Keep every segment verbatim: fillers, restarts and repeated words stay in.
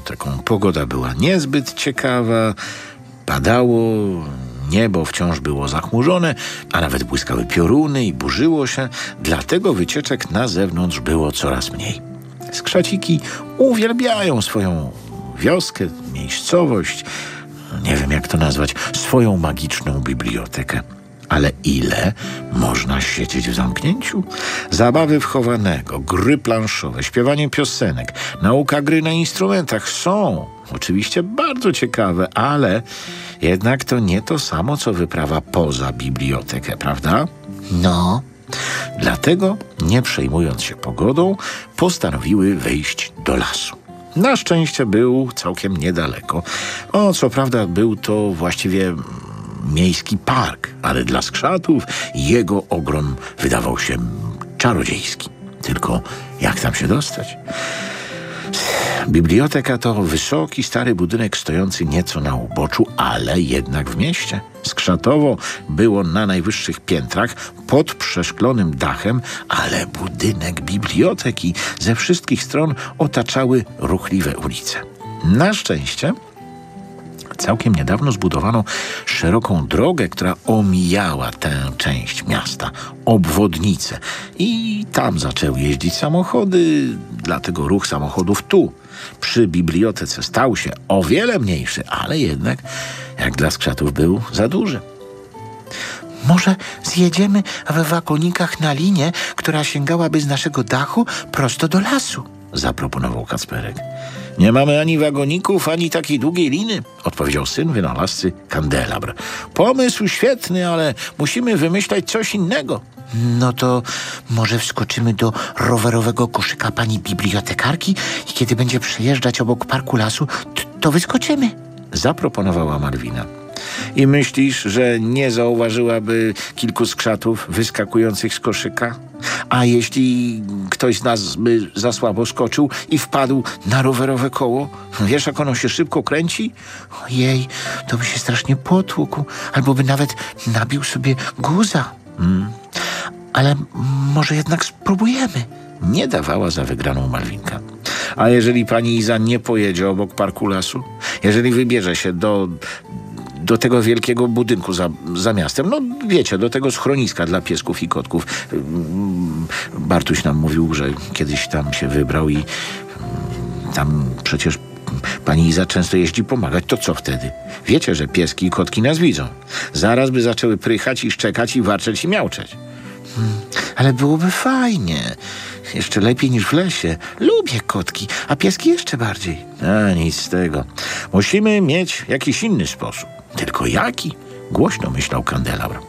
biblioteką. Pogoda była niezbyt ciekawa, padało, niebo wciąż było zachmurzone, a nawet błyskały pioruny i burzyło się, dlatego wycieczek na zewnątrz było coraz mniej. Skrzaciki uwielbiają swoją wioskę, miejscowość, nie wiem jak to nazwać, swoją magiczną bibliotekę. Ale ile można siedzieć w zamknięciu? Zabawy wchowanego, gry planszowe, śpiewanie piosenek, nauka gry na instrumentach są oczywiście bardzo ciekawe, ale jednak to nie to samo, co wyprawa poza bibliotekę, prawda? No, Dlatego, nie przejmując się pogodą, postanowiły wyjść do lasu. Na szczęście był całkiem niedaleko. O, co prawda był to właściwie miejski park, ale dla skrzatów jego ogrom wydawał się czarodziejski. Tylko jak tam się dostać? Biblioteka to wysoki, stary budynek stojący nieco na uboczu, ale jednak w mieście. Skrzatowo było na najwyższych piętrach, pod przeszklonym dachem, ale budynek biblioteki ze wszystkich stron otaczały ruchliwe ulice. Na szczęście całkiem niedawno zbudowano szeroką drogę, która omijała tę część miasta, obwodnicę. I tam zaczęły jeździć samochody, dlatego ruch samochodów tu, przy bibliotece, stał się o wiele mniejszy, ale jednak, jak dla skrzatów, był za duży. może zjedziemy w wagonikach na linię, która sięgałaby z naszego dachu prosto do lasu, zaproponował Kacperek. Nie mamy ani wagoników, ani takiej długiej liny, odpowiedział syn wynalazcy Kandelabr. Pomysł świetny, ale musimy wymyślać coś innego. No to może wskoczymy do rowerowego koszyka pani bibliotekarki i kiedy będzie przejeżdżać obok parku lasu, t- to wyskoczymy, zaproponowała Malwina. I myślisz, że nie zauważyłaby kilku skrzatów wyskakujących z koszyka? A jeśli ktoś z nas by za słabo skoczył i wpadł na rowerowe koło? Wiesz, jak ono się szybko kręci? Ojej, to by się strasznie potłukł, albo by nawet nabił sobie guza. Hmm. Ale może jednak spróbujemy. Nie dawała za wygraną Malwinka. A jeżeli pani Iza nie pojedzie obok parku lasu? Jeżeli wybierze się do... do tego wielkiego budynku za, za miastem. No wiecie, do tego schroniska dla piesków i kotków. Bartuś nam mówił, że kiedyś tam się wybrał i tam przecież pani Iza często jeździ pomagać. To co wtedy? Wiecie, że pieski i kotki nas widzą. Zaraz by zaczęły prychać i szczekać i warczeć i miauczeć. Hmm, ale byłoby fajnie. Jeszcze lepiej niż w lesie. Lubię kotki, a pieski jeszcze bardziej. A nic z tego. Musimy mieć jakiś inny sposób. Tylko jaki? Głośno myślał Kandelabr.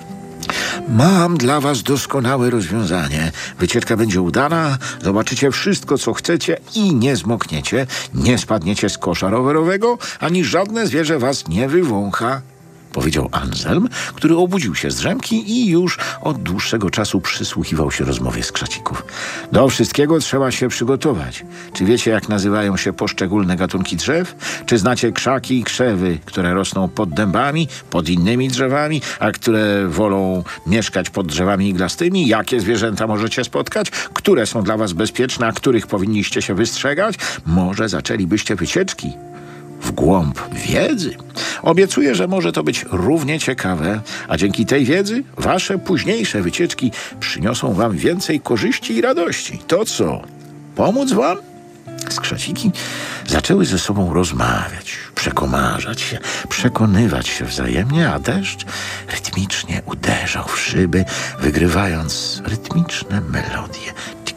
Mam dla was doskonałe rozwiązanie. Wycieczka będzie udana, zobaczycie wszystko, co chcecie i nie zmokniecie, nie spadniecie z kosza rowerowego, ani żadne zwierzę was nie wywącha, powiedział Anselm, który obudził się z drzemki i już od dłuższego czasu przysłuchiwał się rozmowie skrzacików. Do wszystkiego trzeba się przygotować. Czy wiecie, jak nazywają się poszczególne gatunki drzew? Czy znacie krzaki i krzewy, które rosną pod dębami, pod innymi drzewami, a które wolą mieszkać pod drzewami iglastymi? Jakie zwierzęta możecie spotkać? Które są dla was bezpieczne, a których powinniście się wystrzegać? Może zaczęlibyście wycieczki w głąb wiedzy. Obiecuję, że może to być równie ciekawe, a dzięki tej wiedzy wasze późniejsze wycieczki przyniosą wam więcej korzyści i radości. To co? Pomóc wam? Skrzaciki zaczęły ze sobą rozmawiać, przekomarzać się, przekonywać się wzajemnie, a deszcz rytmicznie uderzał w szyby, wygrywając rytmiczne melodie.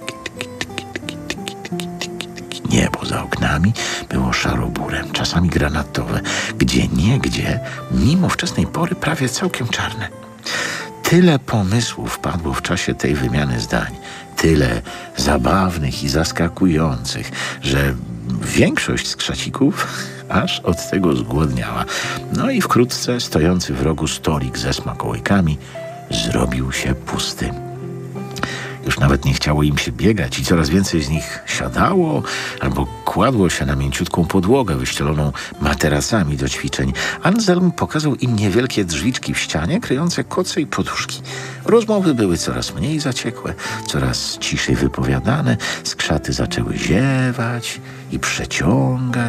Niebo za oknami było szaroburem, czasami granatowe, gdzie niegdzie, mimo wczesnej pory, prawie całkiem czarne. Tyle pomysłów padło w czasie tej wymiany zdań, tyle zabawnych i zaskakujących, że większość skrzacików aż od tego zgłodniała. No i wkrótce stojący w rogu stolik ze smakołykami zrobił się pusty. Już nawet nie chciało im się biegać i coraz więcej z nich siadało albo kładło się na mięciutką podłogę wyścieloną materacami do ćwiczeń. Anselm pokazał im niewielkie drzwiczki w ścianie kryjące koce i poduszki. Rozmowy były coraz mniej zaciekłe, coraz ciszej wypowiadane. Skrzaty zaczęły ziewać i przeciągać.